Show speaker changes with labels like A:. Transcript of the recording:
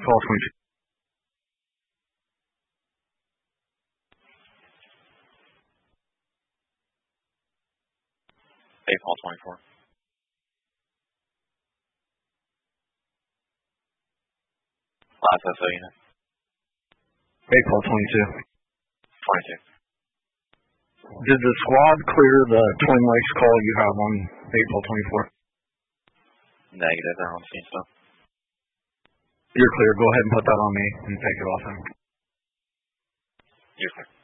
A: Call 22.
B: Hey, call 24. Last SO unit.
A: Hey, call 22.
B: 22.
A: Did the squad clear the Twin Lakes call you have on April 24?
B: Negative, they're on scene stuff.
A: You're clear. Go ahead and put that on me and take it off him.
B: You're clear.